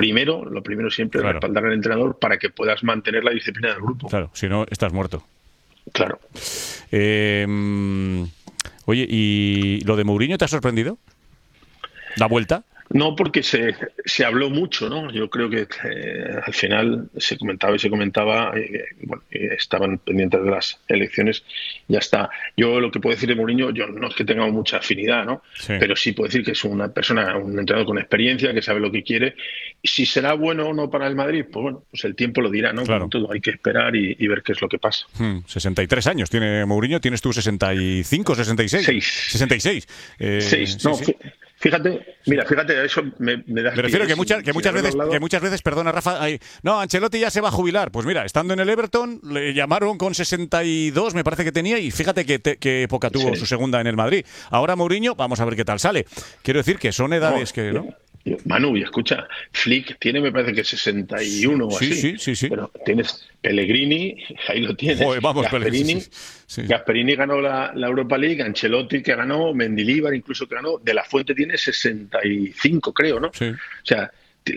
lo primero siempre es Claro, respaldar al entrenador para que puedas mantener la disciplina del grupo. claro. Si no, estás muerto. Claro. Eh, mm, Oye, ¿y lo de Mourinho te ha sorprendido? ¿La vuelta? No, porque se habló mucho, ¿no? Yo creo que al final se comentaba y se comentaba, bueno, estaban pendientes de las elecciones, ya está. Yo lo que puedo decir de Mourinho, yo no es que tenga mucha afinidad, ¿no? Sí. Pero sí puedo decir que es una persona, un entrenador con experiencia, que sabe lo que quiere. Si será bueno o no para el Madrid, pues bueno, pues el tiempo lo dirá, ¿no? Como Claro. todo, hay que esperar y ver qué es lo que pasa. 63 años tiene Mourinho, tienes tú 65, 66. 6. 66. 6. Sí, No, sí. fíjate, mira, fíjate, eso me das Me refiero pie. que muchas, que Sin muchas haberlo veces, hablado. perdona Rafa, no, Ancelotti ya se va a jubilar. Pues mira, estando en el Everton, le llamaron con 62, me parece que tenía, y fíjate qué época tuvo su Sí. segunda en el Madrid. Ahora Mourinho, vamos a ver qué tal sale. Quiero decir que son No, edades que, ¿no? Manu, y escucha, Flick tiene, me parece que 61 o Sí, así, sí, sí, sí. pero tienes Pellegrini, ahí lo tienes, Joder, vamos, Gasperini. sí. Gasperini ganó la Europa League, Ancelotti que ganó, Mendilibar incluso que ganó, De La Fuente tiene 65, creo, ¿no? O Sí. sea,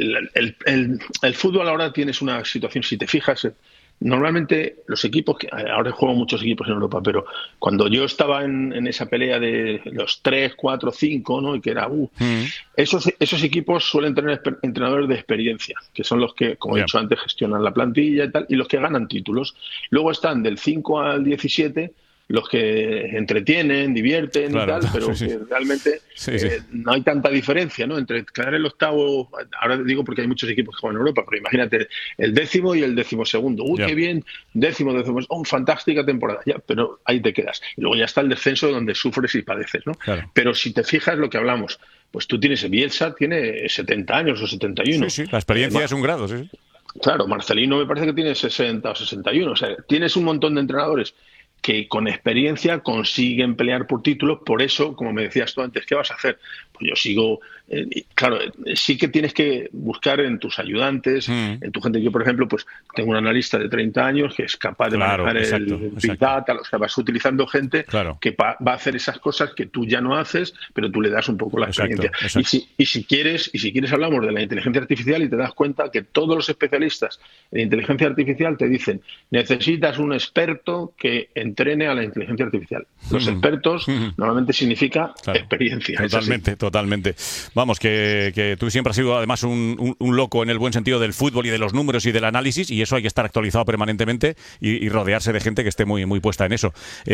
el fútbol ahora tienes una situación, si te fijas, normalmente los equipos, ahora juegan muchos equipos en Europa, pero cuando yo estaba en esa pelea de los 3, 4, 5, ¿no? Y que era, Mm, esos equipos suelen tener entrenadores de experiencia, que son los que, como he ya. dicho antes, gestionan la plantilla y tal, y los que ganan títulos. Luego están del 5 al 17 los que entretienen, divierten y Claro, tal, sí, pero sí. que realmente Sí, sí. no hay tanta diferencia, ¿no? Entre quedar el octavo, ahora digo porque hay muchos equipos que juegan en Europa, pero imagínate el décimo y el decimosegundo. Uy, Ya. qué bien, décimo, fantástica temporada, ya, pero ahí te quedas. Y luego ya está el descenso donde sufres y padeces, ¿no? Claro. Pero si te fijas lo que hablamos, pues tú tienes, Bielsa tiene 70 años o Sí, 71. sí. La experiencia es un grado, sí, sí. Claro, Marcelino me parece que tiene 60 o 61. O sea, tienes un montón de entrenadores que con experiencia consiguen pelear por títulos. Por eso, como me decías tú antes, ¿qué vas a hacer? Pues yo sigo. Claro, sí que tienes que buscar en tus ayudantes, Mm, en tu gente. Yo, por ejemplo, pues tengo un analista de 30 años que es capaz de claro, manejar exacto, el Big exacto. Data. O sea, vas utilizando gente Claro, que va a hacer esas cosas que tú ya no haces, pero tú le das un poco la experiencia. exacto, exacto. Y si quieres hablamos de la inteligencia artificial y te das cuenta que todos los especialistas en inteligencia artificial te dicen, necesitas un experto que entrene a la inteligencia artificial. Los expertos normalmente significa Claro. experiencia. Es así. Totalmente, totalmente. Vamos, que tú siempre has sido además un loco en el buen sentido del fútbol y de los números y del análisis, y eso hay que estar actualizado permanentemente y rodearse de gente que esté muy, muy puesta en eso.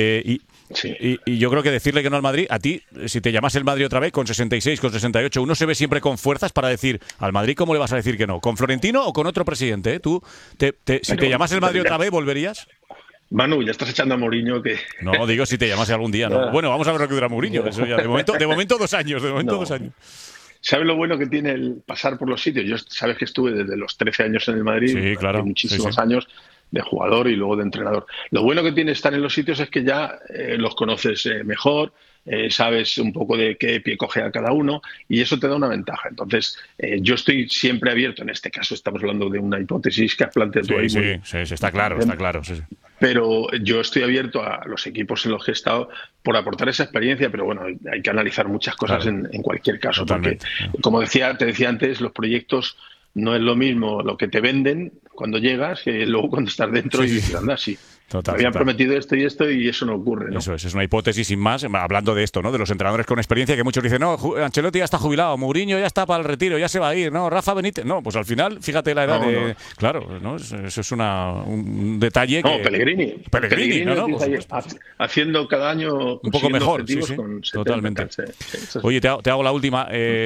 Sí. Y yo creo que decirle que no al Madrid, a ti, si te llamas el Madrid otra vez, con 66, con 68, uno se ve siempre con fuerzas para decir, al Madrid, ¿cómo le vas a decir que no? ¿Con Florentino o con otro presidente? Tú, si te llamas el Madrid otra vez, ¿volverías? Manu, ya estás echando a Mourinho que... No, digo si te llamase algún día, ¿no? Bueno, vamos a ver lo que dura Mourinho. Eso ya, de momento 2 años, de momento No. 2 años. ¿Sabes lo bueno que tiene el pasar por los sitios? Yo sabes que estuve desde los 13 años en el Madrid, Sí, durante claro, sí, sí. muchísimos años, de jugador y luego de entrenador. Lo bueno que tiene estar en los sitios es que ya los conoces mejor, sabes un poco de qué pie coge a cada uno y eso te da una ventaja. Entonces, yo estoy siempre abierto, en este caso estamos hablando de una hipótesis que has planteado tú Sí, ahí sí, muy, sí, sí, está claro, está claro. Sí, sí. pero yo estoy abierto a los equipos en los que he estado por aportar esa experiencia, pero bueno, hay que analizar muchas cosas Claro, en cualquier caso, porque totalmente. como te decía antes, los proyectos no es lo mismo lo que te venden cuando llegas que luego cuando estás dentro Sí, y sí, dices, anda, sí, me total, habían total. prometido esto y eso no ocurre, ¿no? Eso es una hipótesis sin más, hablando de esto, ¿no? De los entrenadores con experiencia, que muchos dicen, no, Ancelotti ya está jubilado, Mourinho ya está para el retiro, ya se va a ir, ¿no? Rafa Benítez, no, pues al final, fíjate la edad No, de... no. Claro, ¿no? Eso es un detalle No, que... Pellegrini. Pellegrini, ¿no? Lo No, por tienes ahí supuesto. haciendo cada año, Un poco consiguiendo mejor, sí, objetivos sí, con 70 totalmente. tal. Sí, sí, eso es. Oye, te hago la última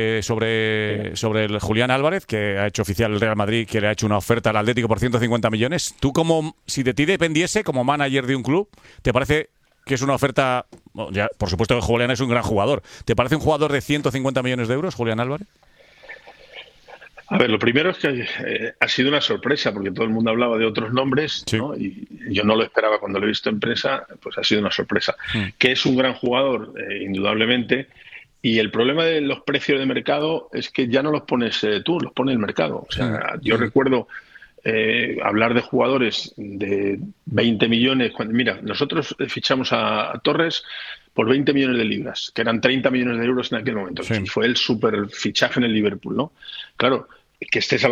sobre el Julián Álvarez, que ha hecho oficial el Real Madrid, que le ha hecho una oferta al Atlético por 150 millones. Tú, como si de ti dependiese, como manager de un club, ¿te parece que es una oferta? Bueno, ya, por supuesto que Julián es un gran jugador. ¿Te parece un jugador de 150 millones de euros, Julián Álvarez? A ver, lo primero es que ha sido una sorpresa porque todo el mundo hablaba de otros nombres, Sí. ¿no? Y yo no lo esperaba cuando lo he visto en prensa, pues ha sido una sorpresa. Mm. Que es un gran jugador, indudablemente, y el problema de los precios de mercado es que ya no los pones tú, los pone el mercado. O Mm. sea, yo Mm. recuerdo hablar de jugadores de 20 millones. Mira, nosotros fichamos a Torres por 20 millones de libras, que eran 30 millones de euros en aquel momento. Sí. Y fue el super fichaje en el Liverpool, ¿no? Claro, que estés